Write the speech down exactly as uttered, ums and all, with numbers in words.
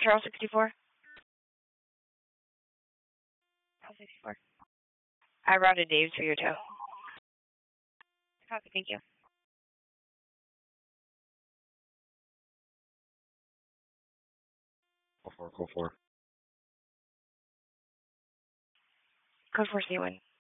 Charles sixty-four. Charles sixty-four. I routed Dave's for your tow. Copy, thank you. Call four, call four. Code four C one.